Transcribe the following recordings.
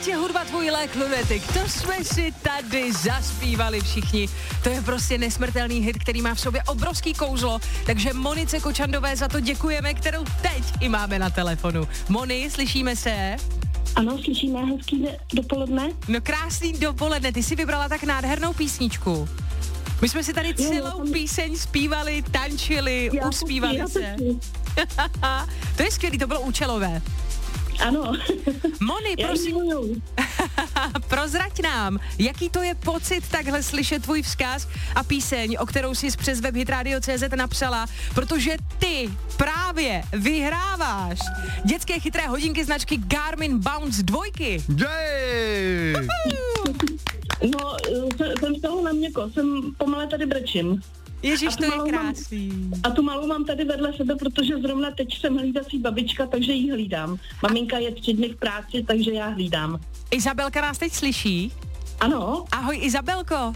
Ať je hudba tvůj lék, Lunatic. To jsme si tady zaspívali všichni. To je prostě nesmrtelný hit, který má v sobě obrovský kouzlo. Takže Monice Kočandové za to děkujeme, kterou teď i máme na telefonu. Moni, slyšíme se? Ano, slyšíme, hezký dopoledne. No krásný dopoledne, ty si vybrala tak nádhernou písničku. My jsme si tady celou píseň zpívali, tančili, uspívali se. To je skvělý, to bylo účelové. Ano. Moni, prosím, prozrať nám, jaký to je pocit takhle slyšet tvůj vzkaz a píseň, o kterou jsi přes web hitradio.cz napsala, protože ty právě vyhráváš dětské chytré hodinky značky Garmin Bounce 2. Jej! No, jsem z toho na měko, pomale tady brečím. Ježiš, to je krásný. A tu malou mám tady vedle sebe, protože zrovna teď jsem hlídací babička, takže ji hlídám. Maminka je 3 dny v práci, takže já hlídám. Izabelka nás teď slyší? Ano. Ahoj, Izabelko.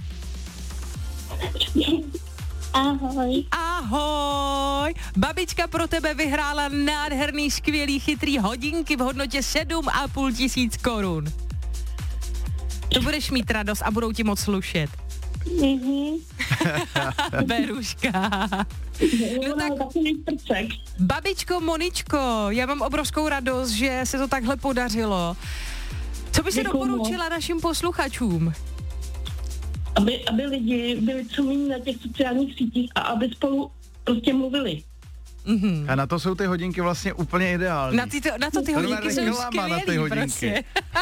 Ahoj. Ahoj. Babička pro tebe vyhrála nádherný, skvělý, chytrý hodinky v hodnotě 7,5 tisíc korun. To budeš mít radost a budou ti moc slušet. Beruška. No tak, babičko Moničko, já mám obrovskou radost, že se to takhle podařilo. Co by si doporučila našim posluchačům? Aby lidi byli co méně na těch sociálních sítích a aby spolu prostě mluvili. A na to jsou ty hodinky vlastně úplně ideální. Na to ty hodinky jsou skvělý prostě.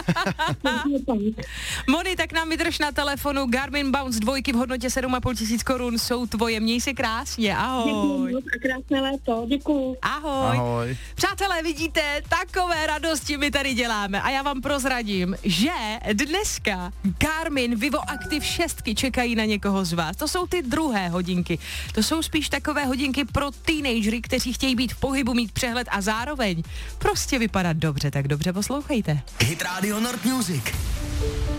Moni, tak nám vydrž na telefonu. Garmin Bounce 2 v hodnotě 7,5 tisíc korun jsou tvoje. Měj se krásně, ahoj. Děkuji a krásné léto, děkuji. Ahoj. Ahoj. Přátelé, vidíte, takové radosti my tady děláme a já vám prozradím, že dneska Garmin Vivo Active 6 čekají na někoho z vás. To jsou ty druhé hodinky. To jsou spíš takové hodinky pro teenagery, kteří chtějí být v pohybu, mít přehled a zároveň prostě vypadat dobře, tak dobře poslouchejte. Hit Radio Nord Music.